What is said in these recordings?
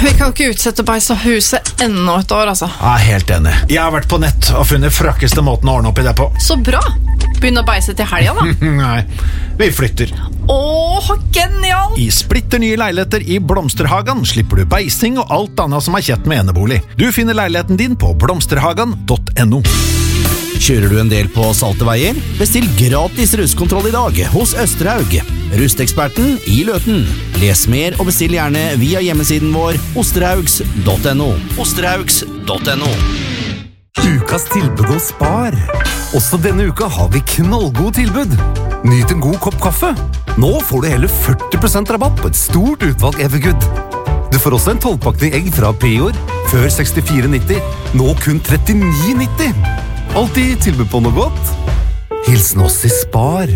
Vi kan jo ikke utsette beis av huset enda et år, altså. Jeg er helt enig. Jeg har vært på nett og funnet frakkeste måten å ordne opp i det på. Så bra! Begynne å beise til helga, da. Nei, vi flytter. Åh, genial! I splitter nye leiligheter i Blomsterhagen slipper du beising og alt annet som er kjett med enebolig. Du finner leiligheten din på blomsterhagen.no. Kjører du en del på salte veier? Bestill gratis rustkontroll i dag hos Østerhaug. Rusteksperten i Løten. Les mer og bestill gjerne via hjemmesiden vår osterhaugs.no. osterhaugs.no. Ukas tilbud hos Spar. Også denne uka har vi knallgod tilbud. Nyt en god kopp kaffe. Nå får du hele 40% rabatt på et stort utvalg Evergood. Du får også en 12-pakning egg fra Prior, før 64,90, nå kun 39,90. Alltid tilbud på noe godt. Hilsen oss i Spar.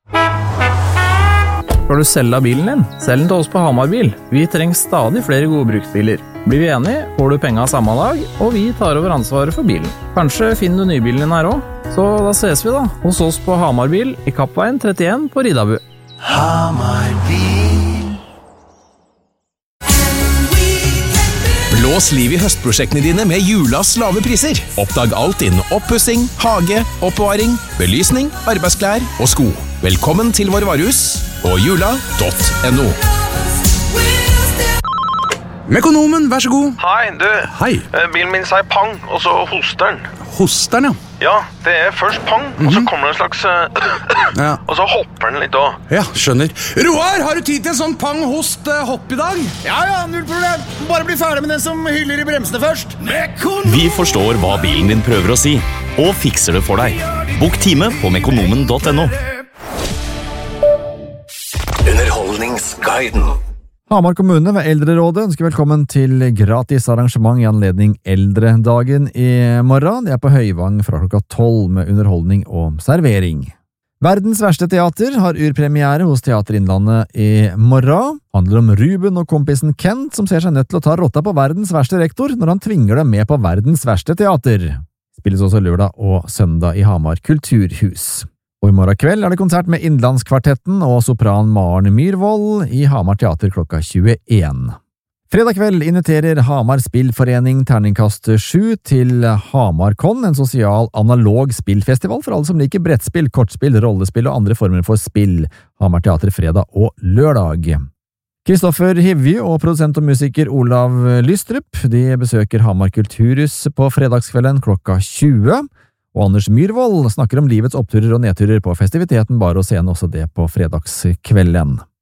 Skal du selge bilen din? Selg den til oss på Hamar Bil. Vi trenger stadig flere gode bruksbiler. Blir vi enige, får du penga samme dag, og vi tar over ansvaret for bilen. Kanskje finner du nybilen din her også? Så da ses vi da, hos oss på Hamar Bil i Kappveien 31 på Ridabu. Hamar Bil. Blås liv i høstprosjektene dine med Julas lave priser. Oppdag alt innen oppussing, hage, oppbevaring, belysning, arbeidsklær og sko. Velkommen til vår varehus på jula.no. Mekonomen, vær så god. Hei, du. Hei. Bilen min sier pang, og så hoster den. Hoster den, ja. Ja, det er først pang, og så kommer det en slags... Ja. Og så hopper den litt også. Ja, skjønner. Roar, har du tid til en sånn pang-host-hopp i dag? Ja, null problem. Bare bli ferdig med den som hyller i bremsene først. Vi forstår hva bilen din prøver å si, og fikser det for deg. Bok time på mekonomen.no. Underholdningsguiden. Hamar kommune ved Eldrerådet ønsker velkommen til gratis arrangement i anledning Eldredagen i morgen. Det er på Høyvang fra klokka 12 med underholdning og servering. Verdens verste teater har urpremiere hos Teater Innlandet i morgen. Handler om Ruben og kompisen Kent som ser seg nødt til å ta rotta på verdens verste rektor når han tvinger dem med på verdens verste teater. Spilles også lørdag og søndag i Hamar Kulturhus. Og i morgen kveld er det konsert med Innlandskvartetten og sopran Maren Myrvold i Hamar Teater klokka 21. Fredag kveld inviterer Hamar Spillforening Terningkast 7 til HamarCon, en sosial analog spillfestival for alle som liker brettspill, kortspill, rollespill og andre former for spill. Hamar Teater fredag og lørdag. Kristoffer Hivju og produsent og musiker Olav Lystrup, de besøker Hamar Kulturhus på fredagskvelden klokka 20. Og Anders Myrvold snakker om livets oppturer og nedturer på festiviteten Bar og Scene, også det på fredagskvelden.